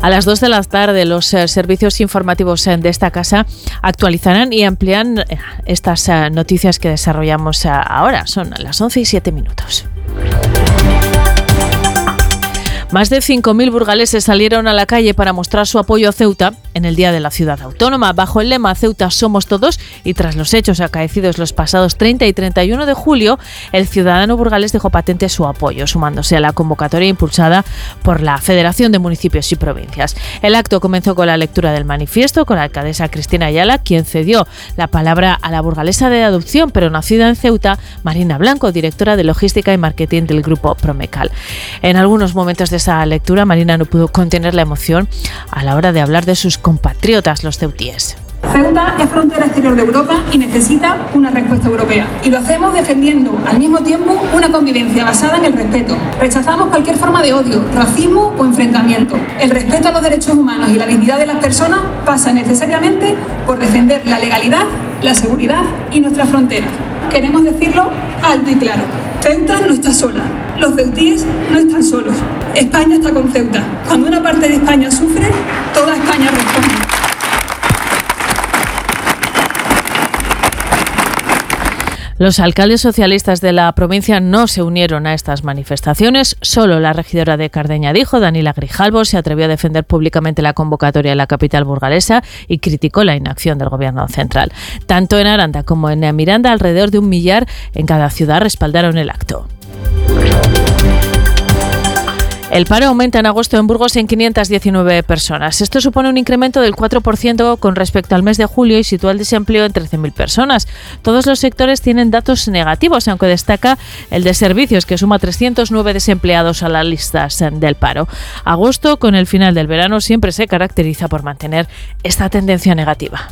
A las 2 de la tarde los servicios informativos de esta casa actualizarán y amplían estas noticias que desarrollamos ahora. Son las 11:07. Más de 5.000 burgaleses salieron a la calle para mostrar su apoyo a Ceuta en el Día de la Ciudad Autónoma, bajo el lema Ceuta somos todos, y tras los hechos acaecidos los pasados 30 y 31 de julio, el ciudadano burgalés dejó patente su apoyo, sumándose a la convocatoria impulsada por la Federación de Municipios y Provincias. El acto comenzó con la lectura del manifiesto, con la alcaldesa Cristina Ayala, quien cedió la palabra a la burgalesa de adopción, pero nacida en Ceuta, Marina Blanco, directora de Logística y Marketing del Grupo Promecal. En algunos momentos de esa lectura, Marina no pudo contener la emoción a la hora de hablar de sus compatriotas, los ceutíes. Ceuta es frontera exterior de Europa y necesita una respuesta europea. Y lo hacemos defendiendo al mismo tiempo una convivencia basada en el respeto. Rechazamos cualquier forma de odio, racismo o enfrentamiento. El respeto a los derechos humanos y la dignidad de las personas pasa necesariamente por defender la legalidad, la seguridad y nuestras fronteras. Queremos decirlo alto y claro. Ceuta no está sola. Los ceutíes no están solos. España está con Ceuta. Cuando una parte de España sufre, toda España responde. Los alcaldes socialistas de la provincia no se unieron a estas manifestaciones. Solo la regidora de Cardeña dijo, Danila Grijalvo, se atrevió a defender públicamente la convocatoria en la capital burgalesa y criticó la inacción del gobierno central. Tanto en Aranda como en Miranda, alrededor de 1 millar en cada ciudad respaldaron el acto. El paro aumenta en agosto en Burgos en 519 personas. Esto supone un incremento del 4% con respecto al mes de julio y sitúa el desempleo en 13.000 personas. Todos los sectores tienen datos negativos, aunque destaca el de servicios, que suma 309 desempleados a las listas del paro. Agosto, con el final del verano, siempre se caracteriza por mantener esta tendencia negativa.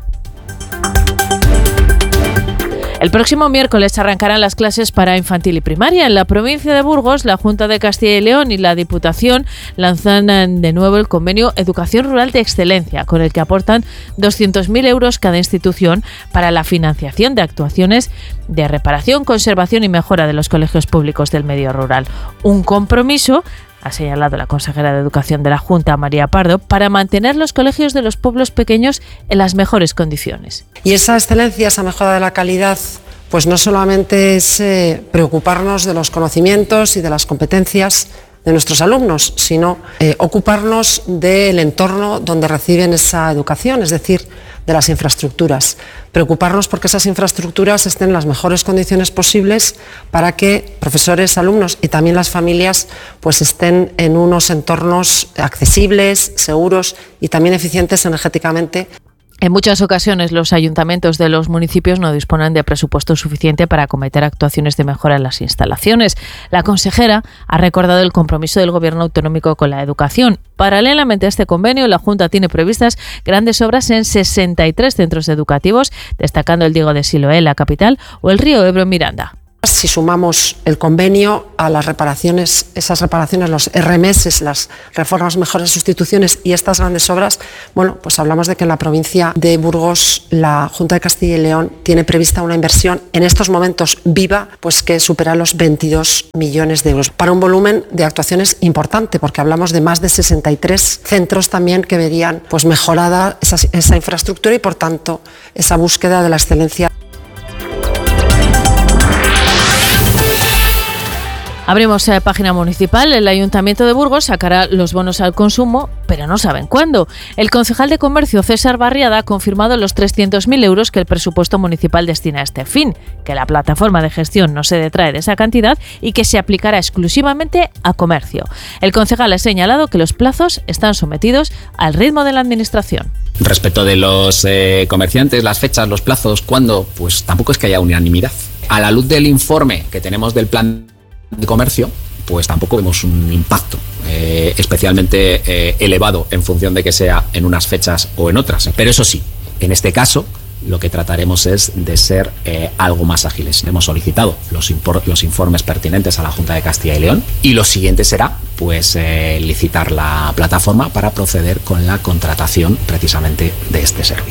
El próximo miércoles arrancarán las clases para infantil y primaria. En la provincia de Burgos, la Junta de Castilla y León y la Diputación lanzan de nuevo el convenio Educación Rural de Excelencia, con el que aportan 200.000 euros cada institución para la financiación de actuaciones de reparación, conservación y mejora de los colegios públicos del medio rural. Un compromiso, ha señalado la consejera de Educación de la Junta, María Pardo, para mantener los colegios de los pueblos pequeños en las mejores condiciones. Y esa excelencia, esa mejora de la calidad, pues no solamente es preocuparnos de los conocimientos y de las competencias de nuestros alumnos, sino ocuparnos del entorno donde reciben esa educación, es decir, de las infraestructuras. Preocuparnos porque esas infraestructuras estén en las mejores condiciones posibles para que profesores, alumnos y también las familias pues estén en unos entornos accesibles, seguros y también eficientes energéticamente. En muchas ocasiones los ayuntamientos de los municipios no disponen de presupuesto suficiente para acometer actuaciones de mejora en las instalaciones. La consejera ha recordado el compromiso del Gobierno autonómico con la educación. Paralelamente a este convenio, la Junta tiene previstas grandes obras en 63 centros educativos, destacando el Diego de Siloé, la capital, o el Río Ebro en Miranda. Si sumamos el convenio a las reparaciones, esas reparaciones, los RMS, las reformas, mejores sustituciones y estas grandes obras, bueno, pues hablamos de que en la provincia de Burgos la Junta de Castilla y León tiene prevista una inversión en estos momentos viva, pues que supera los 22 millones de euros, para un volumen de actuaciones importante, porque hablamos de más de 63 centros también que verían pues mejorada esa infraestructura y por tanto esa búsqueda de la excelencia. Abrimos página municipal. El Ayuntamiento de Burgos sacará los bonos al consumo, pero no saben cuándo. El concejal de Comercio, César Barriada, ha confirmado los 300.000 euros que el presupuesto municipal destina a este fin, que la plataforma de gestión no se detrae de esa cantidad y que se aplicará exclusivamente a comercio. El concejal ha señalado que los plazos están sometidos al ritmo de la Administración. Respecto de los comerciantes, las fechas, los plazos, ¿cuándo? Pues tampoco es que haya unanimidad. A la luz del informe que tenemos del plan de comercio, pues tampoco vemos un impacto especialmente elevado en función de que sea en unas fechas o en otras. Pero eso sí, en este caso lo que trataremos es de ser algo más ágiles. Hemos solicitado los informes pertinentes a la Junta de Castilla y León y lo siguiente será pues licitar la plataforma para proceder con la contratación precisamente de este servicio.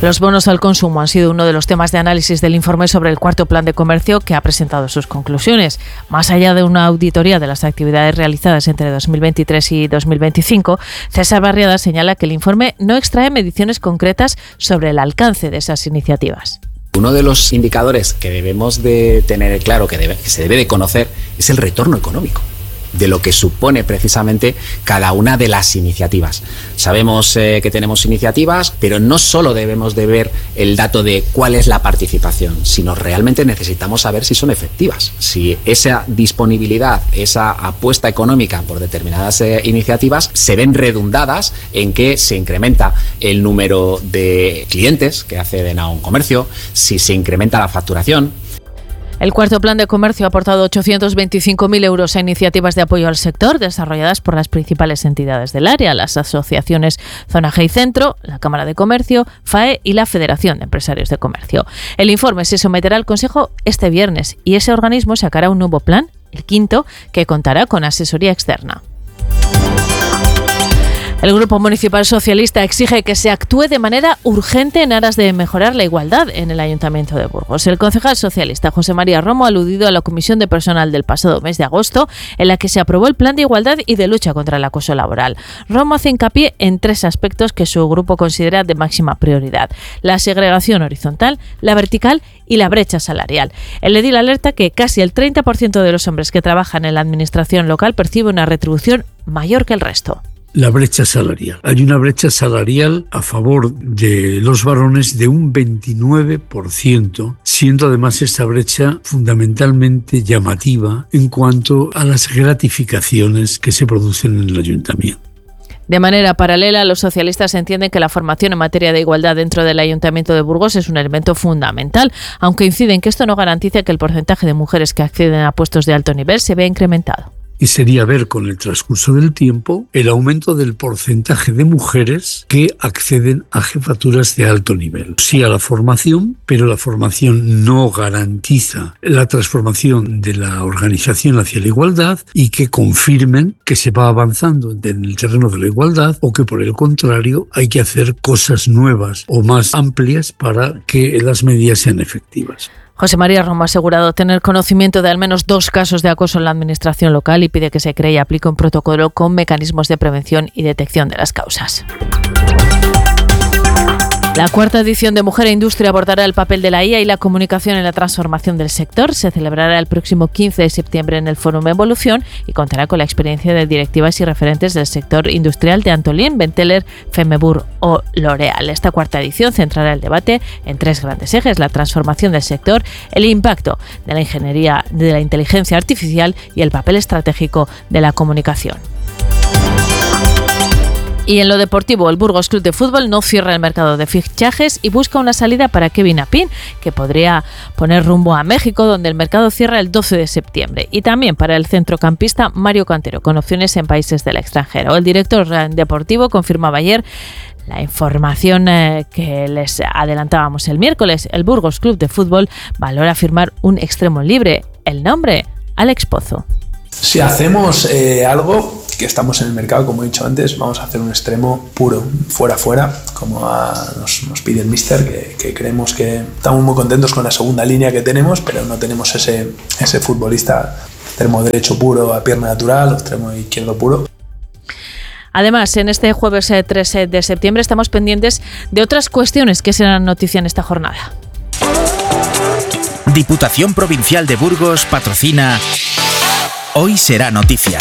Los bonos al consumo han sido uno de los temas de análisis del informe sobre el cuarto plan de comercio que ha presentado sus conclusiones. Más allá de una auditoría de las actividades realizadas entre 2023 y 2025, César Barriada señala que el informe no extrae mediciones concretas sobre el alcance de esas iniciativas. Uno de los indicadores que debemos de tener claro, que se debe de conocer, es el retorno económico de lo que supone precisamente cada una de las iniciativas. Sabemos que tenemos iniciativas, pero no solo debemos de ver el dato de cuál es la participación, sino realmente necesitamos saber si son efectivas, si esa disponibilidad, esa apuesta económica por determinadas iniciativas se ven redundadas en que se incrementa el número de clientes que acceden a un comercio, si se incrementa la facturación. El cuarto plan de comercio ha aportado 825.000 euros a iniciativas de apoyo al sector desarrolladas por las principales entidades del área, las asociaciones Zona G y Centro, la Cámara de Comercio, FAE y la Federación de Empresarios de Comercio. El informe se someterá al Consejo este viernes y ese organismo sacará un nuevo plan, el quinto, que contará con asesoría externa. El Grupo Municipal Socialista exige que se actúe de manera urgente en aras de mejorar la igualdad en el Ayuntamiento de Burgos. El concejal socialista José María Romo ha aludido a la Comisión de Personal del pasado mes de agosto, en la que se aprobó el Plan de Igualdad y de lucha contra el acoso laboral. Romo hace hincapié en 3 aspectos que su grupo considera de máxima prioridad: la segregación horizontal, la vertical y la brecha salarial. El edil alerta que casi el 30% de los hombres que trabajan en la administración local percibe una retribución mayor que el resto. La brecha salarial. Hay una brecha salarial a favor de los varones de un 29%, siendo además esta brecha fundamentalmente llamativa en cuanto a las gratificaciones que se producen en el ayuntamiento. De manera paralela, los socialistas entienden que la formación en materia de igualdad dentro del Ayuntamiento de Burgos es un elemento fundamental, aunque inciden que esto no garantiza que el porcentaje de mujeres que acceden a puestos de alto nivel se vea incrementado. Y sería ver con el transcurso del tiempo el aumento del porcentaje de mujeres que acceden a jefaturas de alto nivel. Sí a la formación, pero la formación no garantiza la transformación de la organización hacia la igualdad y que confirmen que se va avanzando en el terreno de la igualdad, o que por el contrario hay que hacer cosas nuevas o más amplias para que las medidas sean efectivas. José María Romo ha asegurado tener conocimiento de al menos 2 casos de acoso en la administración local y pide que se cree y aplique un protocolo con mecanismos de prevención y detección de las causas. La cuarta edición de Mujer e Industria abordará el papel de la IA y la comunicación en la transformación del sector. Se celebrará el próximo 15 de septiembre en el Fórum Evolución y contará con la experiencia de directivas y referentes del sector industrial de Antolín, Benteler, Femebur o L'Oréal. Esta cuarta edición centrará el debate en 3 grandes ejes: la transformación del sector, el impacto de la ingeniería, de la inteligencia artificial y el papel estratégico de la comunicación. Y en lo deportivo, el Burgos Club de Fútbol no cierra el mercado de fichajes y busca una salida para Kevin Apin, que podría poner rumbo a México, donde el mercado cierra el 12 de septiembre. Y también para el centrocampista Mario Cantero, con opciones en países del extranjero. El director deportivo confirmaba ayer la información que les adelantábamos el miércoles. El Burgos Club de Fútbol valora firmar un extremo libre. El nombre: Alex Pozo. Si hacemos algo, que estamos en el mercado, como he dicho antes, vamos a hacer un extremo puro, fuera, como nos pide el míster, que creemos que estamos muy contentos con la segunda línea que tenemos, pero no tenemos ese futbolista extremo derecho puro a pierna natural o extremo izquierdo puro. Además, en este jueves 3 de septiembre estamos pendientes de otras cuestiones que serán noticia en esta jornada. Diputación Provincial de Burgos patrocina Hoy Será Noticia.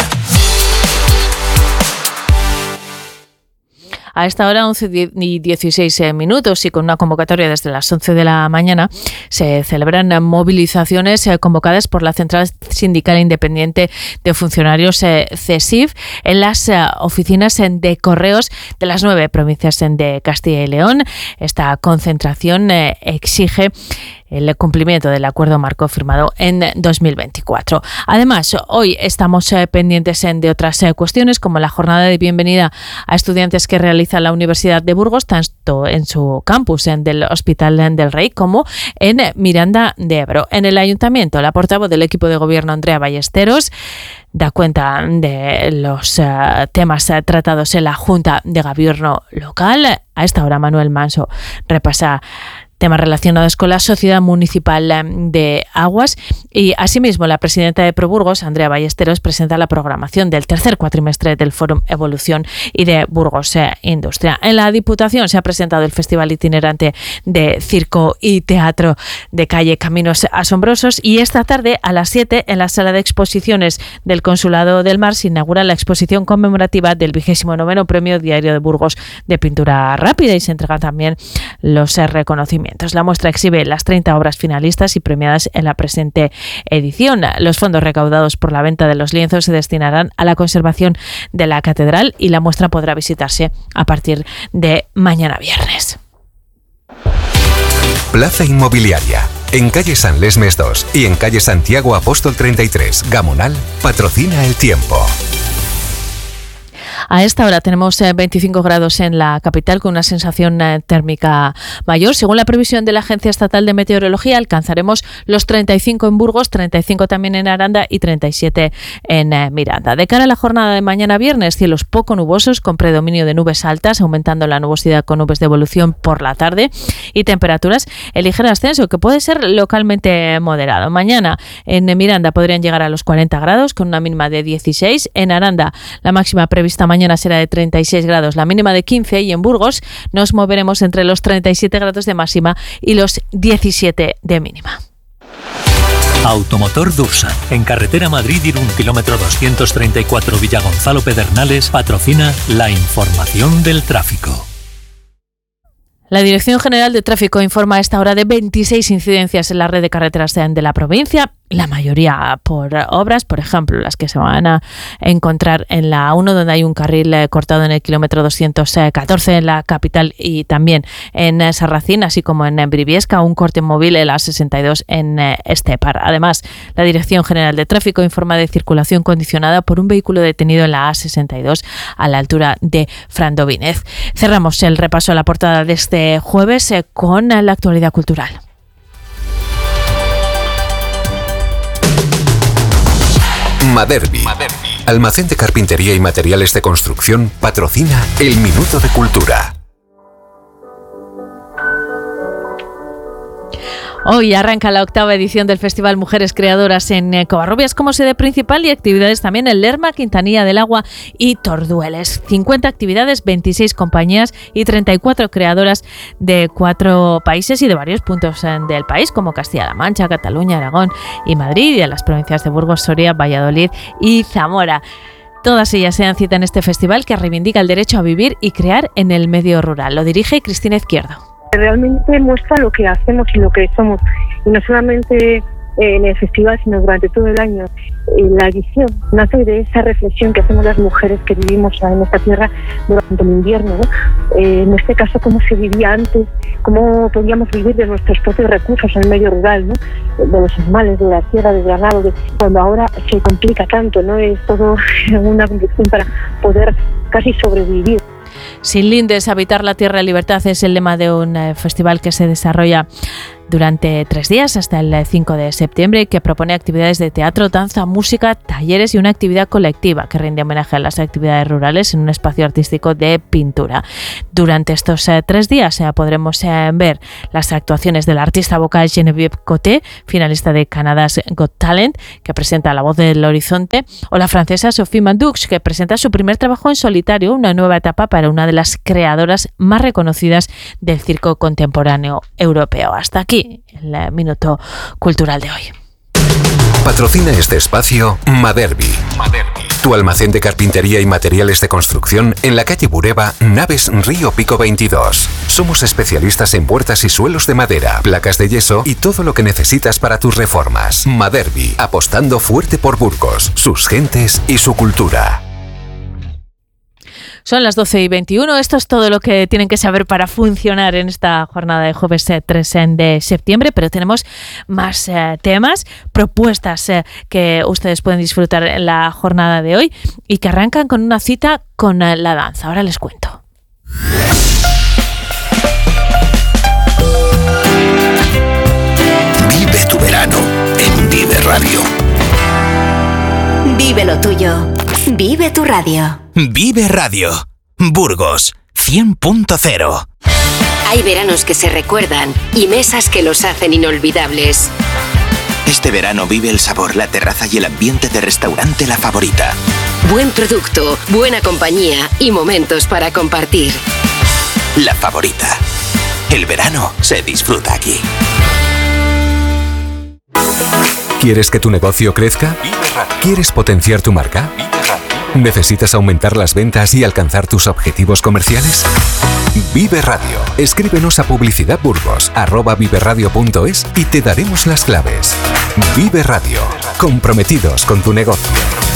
A esta hora, 11:16 minutos, y con una convocatoria desde las 11 de la mañana, se celebran movilizaciones convocadas por la Central Sindical Independiente de Funcionarios CESIF en las oficinas de correos de las 9 provincias de Castilla y León. Esta concentración exige el cumplimiento del acuerdo marco firmado en 2024. Además, hoy estamos pendientes de otras cuestiones, como la jornada de bienvenida a estudiantes que realiza la Universidad de Burgos, tanto en su campus del Hospital del Rey como en Miranda de Ebro. En el Ayuntamiento, la portavoz del equipo de gobierno, Andrea Ballesteros, da cuenta de los temas tratados en la Junta de Gobierno local. A esta hora, Manuel Manso repasa temas relacionados con la Sociedad Municipal de Aguas y, asimismo, la presidenta de Proburgos, Andrea Ballesteros, presenta la programación del tercer cuatrimestre del Fórum Evolución y de Burgos Industria. En la Diputación se ha presentado el Festival Itinerante de Circo y Teatro de Calle Caminos Asombrosos, y esta tarde a las 7 en la Sala de Exposiciones del Consulado del Mar se inaugura la exposición conmemorativa del 29º Premio Diario de Burgos de Pintura Rápida y se entregan también los reconocimientos. La muestra exhibe las 30 obras finalistas y premiadas en la presente edición. Los fondos recaudados por la venta de los lienzos se destinarán a la conservación de la catedral y la muestra podrá visitarse a partir de mañana viernes. Plaza Inmobiliaria. En calle San Lesmes 2 y en calle Santiago Apóstol 33, Gamonal, patrocina el tiempo. A esta hora tenemos 25 grados en la capital con una sensación térmica mayor. Según la previsión de la Agencia Estatal de Meteorología, alcanzaremos los 35 en Burgos, 35 también en Aranda y 37 en Miranda. De cara a la jornada de mañana viernes, cielos poco nubosos con predominio de nubes altas, aumentando la nubosidad con nubes de evolución por la tarde y temperaturas en ligero ascenso que puede ser localmente moderado. Mañana en Miranda podrían llegar a los 40 grados con una mínima de 16. En Aranda la máxima prevista mañana será de 36 grados, la mínima de 15, y en Burgos nos moveremos entre los 37 grados de máxima y los 17 de mínima. Automotor Dursan, en carretera Madrid-Irún, kilómetro 234, Villagonzalo Pedernales, patrocina la información del tráfico. La Dirección General de Tráfico informa a esta hora de 26 incidencias en la red de carreteras de la provincia, la mayoría por obras, por ejemplo, las que se van a encontrar en la A1, donde hay un carril cortado en el kilómetro 214 en la capital y también en Sarracín, así como en Briviesca, un corte móvil en la A62 en Estepar. Además, la Dirección General de Tráfico informa de circulación condicionada por un vehículo detenido en la A62 a la altura de Frandovínez. Cerramos el repaso a la portada de este jueves con la actualidad cultural. Maderbi, almacén de carpintería y materiales de construcción, patrocina el Minuto de Cultura. Hoy arranca la 8ª edición del Festival Mujeres Creadoras en Covarrubias como sede principal y actividades también en Lerma, Quintanilla del Agua y Tordueles. 50 actividades, 26 compañías y 34 creadoras de 4 países y de varios puntos del país, como Castilla-La Mancha, Cataluña, Aragón y Madrid, y en las provincias de Burgos, Soria, Valladolid y Zamora. Todas ellas se dan cita en este festival que reivindica el derecho a vivir y crear en el medio rural. Lo dirige Cristina Izquierdo. Realmente muestra lo que hacemos y lo que somos, y no solamente en el festival, sino durante todo el año. La edición nace de esa reflexión que hacemos las mujeres que vivimos en esta tierra durante el invierno, ¿no? En este caso, cómo se vivía antes, cómo podíamos vivir de nuestros propios recursos en el medio rural, ¿no? De los animales, de la tierra, del ganado, cuando ahora se complica tanto, ¿no? Es todo una complicación para poder casi sobrevivir. Sin lindes, habitar la tierra en libertad es el lema de un festival que se desarrolla durante 3 días hasta el 5 de septiembre, que propone actividades de teatro, danza, música, talleres y una actividad colectiva que rinde homenaje a las actividades rurales en un espacio artístico de pintura. Durante estos 3 días podremos ver las actuaciones del artista vocal Geneviève Coté, finalista de Canada's Got Talent, que presenta La Voz del Horizonte, o la francesa Sophie Mandux, que presenta su primer trabajo en solitario, una nueva etapa para una de las creadoras más reconocidas del circo contemporáneo europeo. Hasta aquí el Minuto Cultural de hoy. Patrocina este espacio Maderbi, tu almacén de carpintería y materiales de construcción en la calle Bureba, Naves Río Pico 22. Somos especialistas en puertas y suelos de madera, placas de yeso y todo lo que necesitas para tus reformas. Maderbi, apostando fuerte por Burgos, sus gentes y su cultura. Son las 12:21. Esto es todo lo que tienen que saber para funcionar en esta jornada de jueves 3 de septiembre, pero tenemos más temas, propuestas que ustedes pueden disfrutar en la jornada de hoy y que arrancan con una cita con la danza. Ahora les cuento. Vive tu verano en Vive Radio. Vive lo tuyo. Vive tu radio. Vive Radio. Burgos 100.0. Hay veranos que se recuerdan y mesas que los hacen inolvidables. Este verano vive el sabor, la terraza y el ambiente de restaurante La Favorita. Buen producto, buena compañía y momentos para compartir. La Favorita. El verano se disfruta aquí. ¿Quieres que tu negocio crezca? ¿Quieres potenciar tu marca? ¿Necesitas aumentar las ventas y alcanzar tus objetivos comerciales? Vive Radio. Escríbenos a publicidadburgos@viveradio.es y te daremos las claves. Vive Radio. Comprometidos con tu negocio.